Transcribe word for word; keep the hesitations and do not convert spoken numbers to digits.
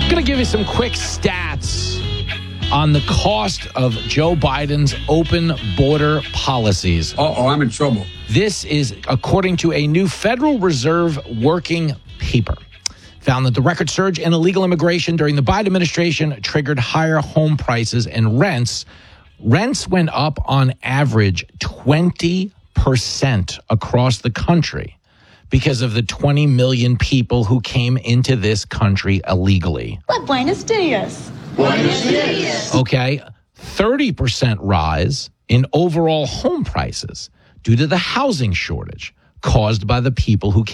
I'm going to give you some quick stats on the cost of Joe Biden's open border policies. Uh-oh, I'm in trouble. This is according to a new Federal Reserve working paper. Found that the record surge in illegal immigration during the Biden administration triggered higher home prices and rents. Rents went up on average twenty percent across the country because of the twenty million people who came into this country illegally. Well, buenos dias. Buenos dias. Okay, thirty percent rise in overall home prices due to the housing shortage caused by the people who